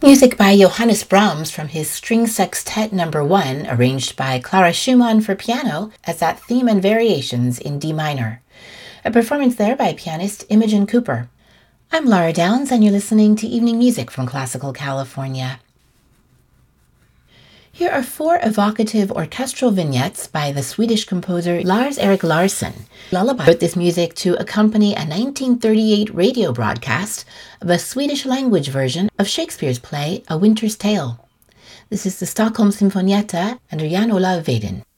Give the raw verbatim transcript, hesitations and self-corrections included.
Music by Johannes Brahms from his String Sextet Number one, arranged by Clara Schumann for piano as that theme and variations in D minor. A performance there by pianist Imogen Cooper. I'm Laura Downs, and you're listening to Evening Music from Classical California. Here are four evocative orchestral vignettes by the Swedish composer Lars-Erik Larsson. Lullaby wrote this music to accompany a nineteen thirty-eight radio broadcast of a Swedish language version of Shakespeare's play A Winter's Tale. This is the Stockholm Symfonietta under Jan Olav Wedin.